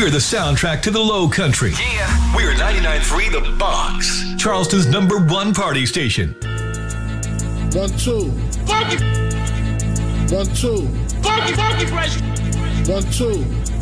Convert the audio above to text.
We're the soundtrack to the Low Country. Yeah, we're 99.3 The Box, Charleston's #1 party station. 1, 2. Funky. 1, 2. Funky, fresh. 1, 2.